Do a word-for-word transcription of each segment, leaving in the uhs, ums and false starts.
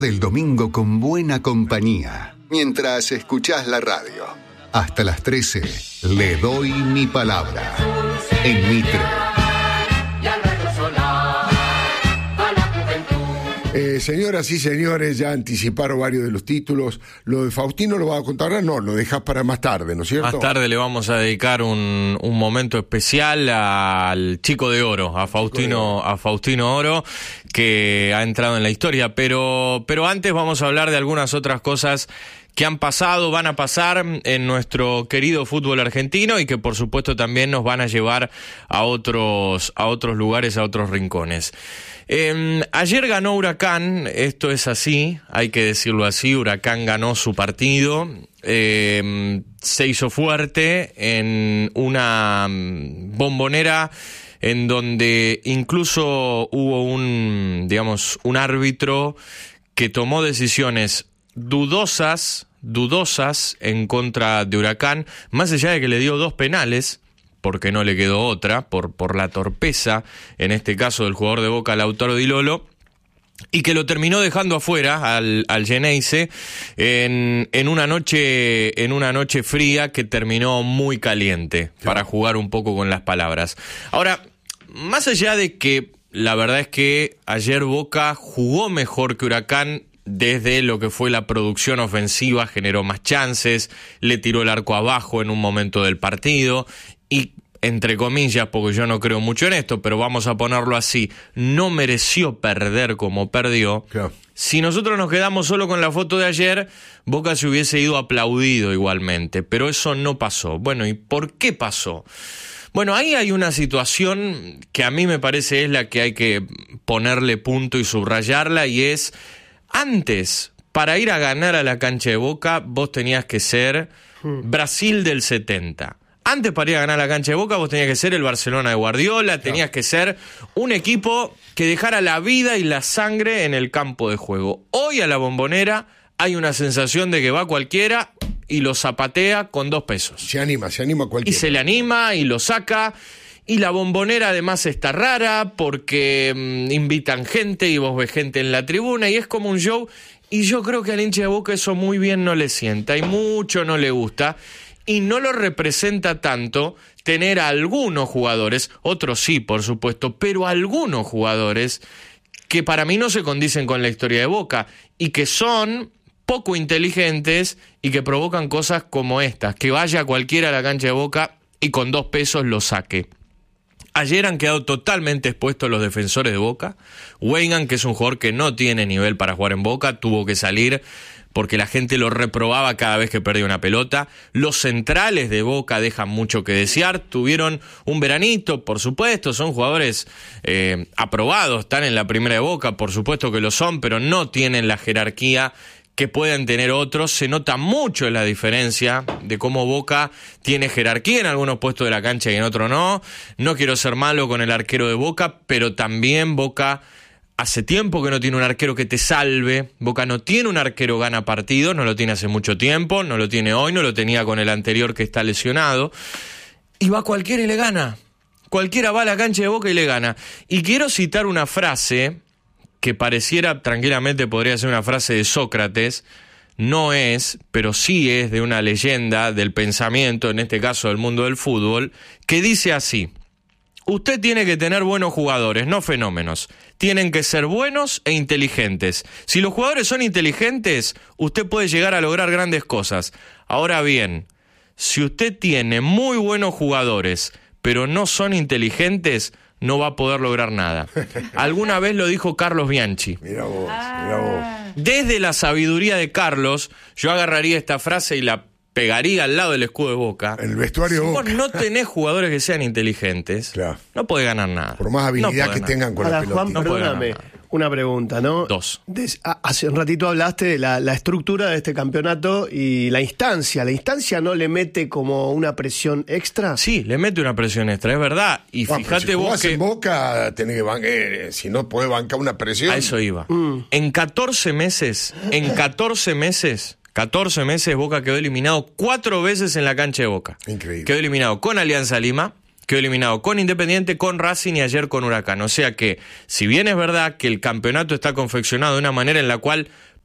Del domingo con buena compañía, mientras escuchás la radio. Hasta las trece, le doy mi palabra. En Mitre. Eh, señoras y señores, ya anticiparon varios de los títulos. Lo de Faustino lo va a contar ahora, no, lo dejas para más tarde, ¿no es cierto? Más tarde le vamos a dedicar un, un momento especial al Chico de Oro, a Faustino, a Faustino Oro, que ha entrado en la historia. Pero, pero antes vamos a hablar de algunas otras cosas que han pasado, van a pasar en nuestro querido fútbol argentino y que por supuesto también nos van a llevar a otros, a otros lugares, a otros rincones. Eh, ayer ganó Huracán, esto es así, hay que decirlo así, Huracán ganó su partido, eh, se hizo fuerte en una Bombonera en donde incluso hubo un, digamos, un árbitro que tomó decisiones dudosas, dudosas en contra de Huracán, más allá de que le dio dos penales, porque no le quedó otra, por, por la torpeza, en este caso del jugador de Boca, Lautaro Di Lolo, y que lo terminó dejando afuera al, al Geneise en, en una noche, en una noche fría que terminó muy caliente, sí, para jugar un poco con las palabras. Ahora, más allá de que la verdad es que ayer Boca jugó mejor que Huracán desde lo que fue la producción ofensiva, generó más chances, le tiró el arco abajo en un momento del partido y, entre comillas, porque yo no creo mucho en esto, pero vamos a ponerlo así, no mereció perder como perdió. Claro. Si nosotros nos quedamos solo con la foto de ayer, Boca se hubiese ido aplaudido igualmente, pero eso no pasó. Bueno, ¿y por qué pasó? Bueno, ahí hay una situación que a mí me parece es la que hay que ponerle punto y subrayarla, y es: antes, para ir a ganar a la cancha de Boca, vos tenías que ser Brasil del setenta. Antes, para ir a ganar a la cancha de Boca, vos tenías que ser el Barcelona de Guardiola, tenías que ser un equipo que dejara la vida y la sangre en el campo de juego. Hoy a la Bombonera hay una sensación de que va cualquiera y lo zapatea con dos pesos. Se anima, se anima cualquiera. Y se le anima y lo saca. Y la Bombonera además está rara porque mmm, invitan gente y vos ves gente en la tribuna y es como un show. Y yo creo que al hincha de Boca eso muy bien no le sienta y mucho no le gusta. Y no lo representa tanto tener a algunos jugadores, otros sí, por supuesto, pero algunos jugadores que para mí no se condicen con la historia de Boca y que son poco inteligentes y que provocan cosas como estas, que vaya cualquiera a la cancha de Boca y con dos pesos lo saque. Ayer han quedado totalmente expuestos los defensores de Boca. Weigand, que es un jugador que no tiene nivel para jugar en Boca, tuvo que salir porque la gente lo reprobaba cada vez que perdía una pelota. Los centrales de Boca dejan mucho que desear. Tuvieron un veranito, por supuesto, son jugadores eh, aprobados, están en la primera de Boca, por supuesto que lo son, pero no tienen la jerarquía que pueden tener otros. Se nota mucho la diferencia de cómo Boca tiene jerarquía en algunos puestos de la cancha y en otros no. No quiero ser malo con el arquero de Boca, pero también Boca hace tiempo que no tiene un arquero que te salve. Boca no tiene un arquero gana partido, no lo tiene hace mucho tiempo, no lo tiene hoy, no lo tenía con el anterior que está lesionado. Y va cualquiera y le gana. Cualquiera va a la cancha de Boca y le gana. Y quiero citar una frase que pareciera, tranquilamente podría ser una frase de Sócrates, no es, pero sí es de una leyenda del pensamiento, en este caso del mundo del fútbol, que dice así: usted tiene que tener buenos jugadores, no fenómenos. Tienen que ser buenos e inteligentes. Si los jugadores son inteligentes, usted puede llegar a lograr grandes cosas. Ahora bien, si usted tiene muy buenos jugadores, pero no son inteligentes, no va a poder lograr nada. Alguna vez lo dijo Carlos Bianchi. Mira vos, mira vos. Desde la sabiduría de Carlos, yo agarraría esta frase y la pegaría al lado del escudo de Boca. El vestuario si de vos Boca. no tenés jugadores que sean inteligentes, claro, no podés ganar nada. Por más habilidad no que tengan con Ahora, la pelota. Juan, no perdóname, una pregunta, ¿no? Dos. Des, a, hace un ratito hablaste de la, la estructura de este campeonato y la instancia. ¿La instancia no le mete como una presión extra? Sí, le mete una presión extra, es verdad. Y Juan, fíjate si vos que... en Boca, tenés que bancar, eh, si no podés bancar una presión. A eso iba. Mm. En catorce meses, en catorce meses... catorce meses Boca quedó eliminado cuatro veces en la cancha de Boca. Increíble. Quedó eliminado con Alianza Lima, quedó eliminado con Independiente, con Racing y ayer con Huracán. O sea que, si bien es verdad que el campeonato está confeccionado de una manera en la cual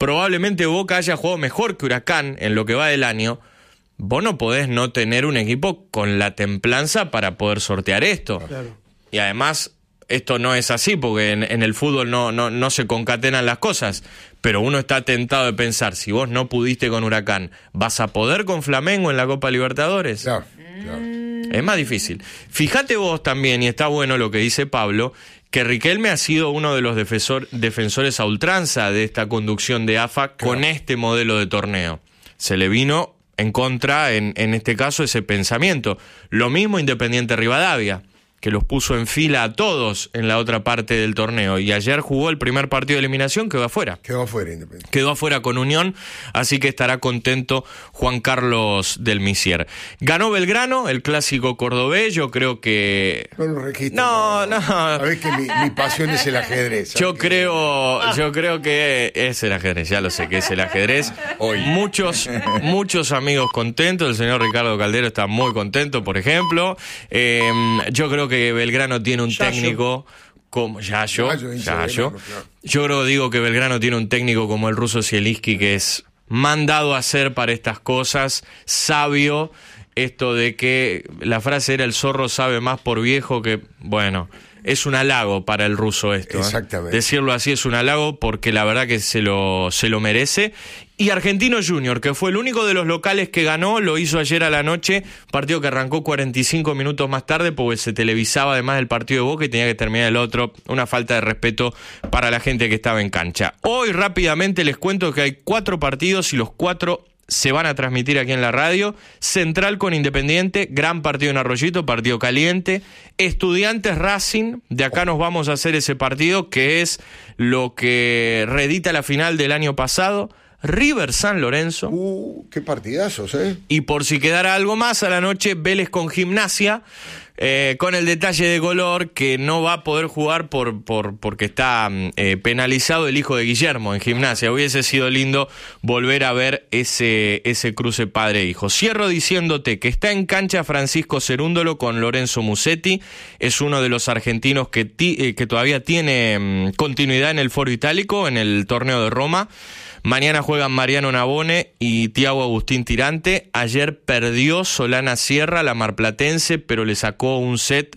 probablemente Boca haya jugado mejor que Huracán en lo que va del año, vos no podés no tener un equipo con la templanza para poder sortear esto. Claro. Y además, esto no es así, porque en, en el fútbol no, no, no se concatenan las cosas, pero uno está tentado de pensar, si vos no pudiste con Huracán, ¿vas a poder con Flamengo en la Copa Libertadores? Claro, claro. Es más difícil. Fíjate vos también, y está bueno lo que dice Pablo, que Riquelme ha sido uno de los defensor, defensores a ultranza de esta conducción de A F A claro. con este modelo de torneo. Se le vino en contra, en, en este caso, ese pensamiento. Lo mismo Independiente Rivadavia, que los puso en fila a todos en la otra parte del torneo. Y ayer jugó el primer partido de eliminación, quedó afuera. Quedó afuera, Independiente. Quedó afuera con Unión, así que estará contento Juan Carlos del Misier. Ganó Belgrano, el clásico cordobés, yo creo que... No lo registro. No, no. Sabés que mi, mi pasión es el ajedrez. Yo que... creo, yo creo que es el ajedrez, ya lo sé que es el ajedrez. Hoy. Muchos, muchos amigos contentos, el señor Ricardo Caldero está muy contento, por ejemplo. Eh, yo creo que que Belgrano tiene un Yayo. técnico como Yayo, Yayo, Yayo. Belgrano, claro. Yo creo digo que Belgrano tiene un técnico como el ruso Zielinski, que es mandado a hacer para estas cosas, sabio, esto de que la frase era el zorro sabe más por viejo que, bueno, es un halago para el ruso esto. Exactamente. ¿eh? Decirlo así es un halago porque la verdad que se lo, se lo merece. Y Argentino Junior, que fue el único de los locales que ganó, lo hizo ayer a la noche, partido que arrancó cuarenta y cinco minutos más tarde porque se televisaba además del partido de Boca y tenía que terminar el otro, una falta de respeto para la gente que estaba en cancha. Hoy rápidamente les cuento que hay cuatro partidos y los cuatro se van a transmitir aquí en la radio. Central con Independiente, gran partido en Arroyito, partido caliente. Estudiantes Racing, de acá nos vamos a hacer ese partido que es lo que reedita la final del año pasado. River San Lorenzo. Uh, qué partidazos, ¿eh? Y por si quedara algo más, a la noche Vélez con Gimnasia, eh, con el detalle de color que no va a poder jugar por, por porque está eh, penalizado el hijo de Guillermo en Gimnasia. Hubiese sido lindo volver a ver ese, ese cruce padre-hijo. Cierro diciéndote que está en cancha Francisco Cerúndolo con Lorenzo Musetti. Es uno de los argentinos que, ti, eh, que todavía tiene mm, continuidad en el Foro Itálico, en el torneo de Roma. Mañana juegan Mariano Nabone y Tiago Agustín Tirante. Ayer perdió Solana Sierra, la marplatense, pero le sacó un set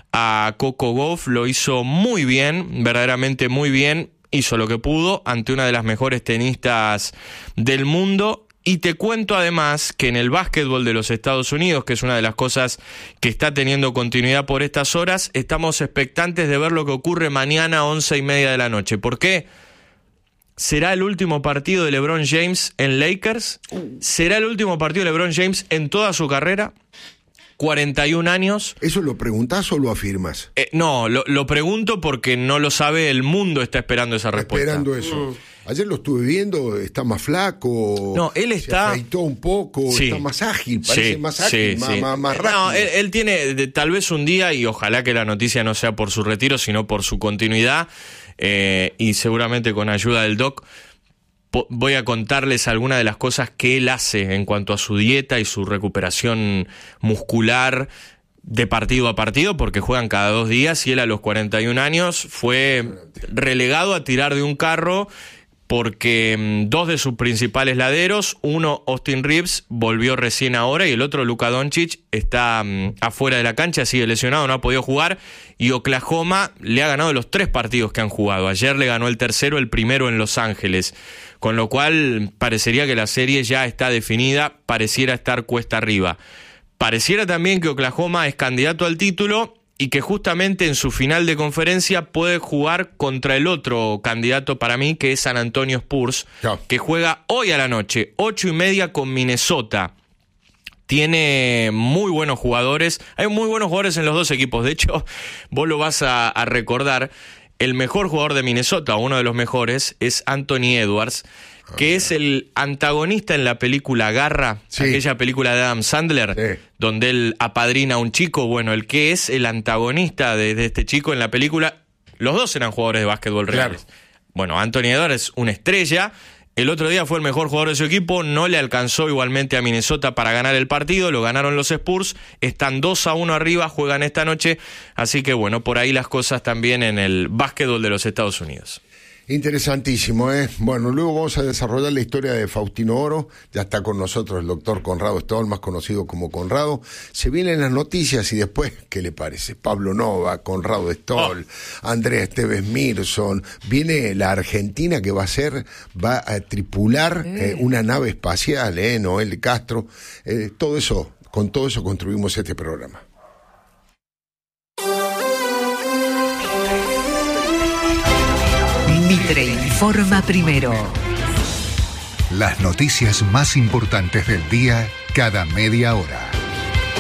a Coco Gauff. Lo hizo muy bien, verdaderamente muy bien. Hizo lo que pudo ante una de las mejores tenistas del mundo. Y te cuento además que en el básquetbol de los Estados Unidos, que es una de las cosas que está teniendo continuidad por estas horas, estamos expectantes de ver lo que ocurre mañana a once y media de la noche. ¿Por qué? ¿Será el último partido de LeBron James en Lakers? ¿Será el último partido de LeBron James en toda su carrera? cuarenta y un años. ¿Eso lo preguntás o lo afirmas? Eh, no, lo, lo pregunto porque no lo sabe, el mundo está esperando esa respuesta. Esperando eso. Mm. Ayer lo estuve viendo, está más flaco. No, él está... Se afeitó un poco, sí. Está más ágil, parece sí, más ágil, sí, más, sí. más, más rápido. No, él, él tiene de, tal vez un día, y ojalá que la noticia no sea por su retiro, sino por su continuidad, eh, y seguramente con ayuda del doc, po- voy a contarles algunas de las cosas que él hace en cuanto a su dieta y su recuperación muscular de partido a partido, porque juegan cada dos días, y él a los cuarenta y un años fue relegado a tirar de un carro porque mmm, dos de sus principales laderos, uno Austin Reeves volvió recién ahora y el otro Luka Doncic está mmm, afuera de la cancha, sigue lesionado, no ha podido jugar, y Oklahoma le ha ganado los tres partidos que han jugado. Ayer le ganó el tercero, el primero en Los Ángeles, con lo cual parecería que la serie ya está definida, pareciera estar cuesta arriba. Pareciera también que Oklahoma es candidato al título y que justamente en su final de conferencia puede jugar contra el otro candidato para mí, que es San Antonio Spurs, Chao. que juega hoy a la noche, ocho y media con Minnesota. Tiene muy buenos jugadores, hay muy buenos jugadores en los dos equipos. De hecho, vos lo vas a, a recordar, el mejor jugador de Minnesota, uno de los mejores, es Anthony Edwards, que es el antagonista en la película Garra, sí. aquella película de Adam Sandler, sí. donde él apadrina a un chico. Bueno, el que es el antagonista de, de este chico en la película, los dos eran jugadores de básquetbol reales. Claro. Bueno, Anthony Edwards es una estrella. El otro día fue el mejor jugador de su equipo, no le alcanzó igualmente a Minnesota para ganar el partido, lo ganaron los Spurs, están dos a uno arriba, juegan esta noche, así que bueno, por ahí las cosas también en el básquetbol de los Estados Unidos. Interesantísimo, ¿eh? Bueno, luego vamos a desarrollar la historia de Faustino Oro. Ya está con nosotros el doctor Conrado Stoll, más conocido como Conrado. Se vienen las noticias y después, ¿qué le parece? Pablo Nova, Conrado Stoll, oh. Andrea Esteves Mirson. Viene la Argentina que va a ser, va a tripular eh, una nave espacial, ¿eh? Noel Castro. Eh, todo eso, con todo eso construimos este programa. Mitre informa primero. Las noticias más importantes del día cada media hora.